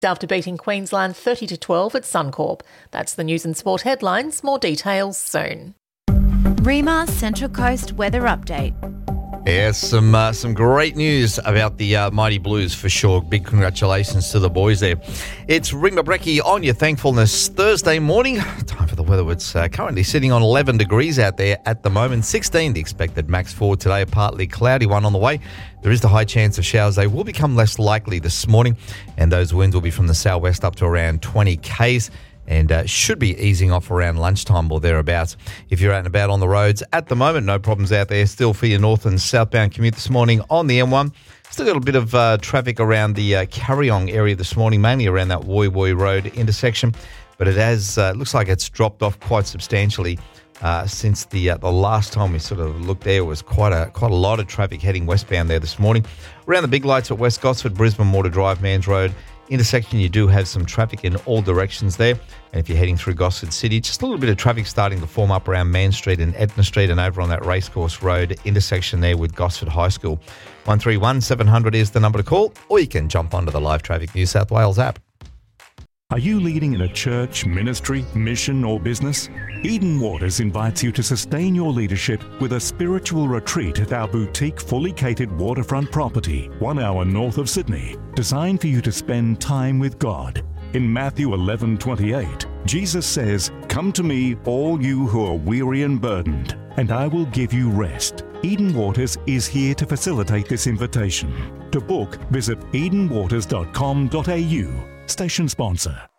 After beating Queensland 30-12 at Suncorp. That's the news and sport headlines. More details soon. Rima Central Coast weather update. Yeah, some great news about the Mighty Blues for sure. Big congratulations to the boys there. It's Ringma Brekkie on your Thankfulness Thursday morning. Time for the weather. It's currently sitting on 11 degrees out there at the moment. 16 the expected max for today. A partly cloudy one on the way. There is the high chance of showers. They will become less likely this morning, and those winds will be from the southwest up to around 20 k's. And should be easing off around lunchtime or thereabouts. If you're out and about on the roads at the moment, no problems out there. Still for your north and southbound commute this morning on the M1. Still got a bit of traffic around the Carryong area this morning, mainly around that Woy Woy Road intersection. But it has looks like it's dropped off quite substantially since the last time we sort of looked there. It was quite a lot of traffic heading westbound there this morning. Around the big lights at West Gosford, Brisbane Water Drive, Mans Road intersection, you do have some traffic in all directions there. And if you're heading through Gosford City, just a little bit of traffic starting to form up around Mann Street and Etna Street and over on that Racecourse Road intersection there with Gosford High School. 131 700 is the number to call, or you can jump onto the Live Traffic New South Wales app. Are you leading in a church, ministry, mission or business? Eden Waters invites you to sustain your leadership with a spiritual retreat at our boutique fully catered waterfront property, 1 hour north of Sydney, designed for you to spend time with God. In Matthew 11:28, Jesus says, "Come to me, all you who are weary and burdened, and I will give you rest." Eden Waters is here to facilitate this invitation. To book, visit edenwaters.com.au. Station sponsor.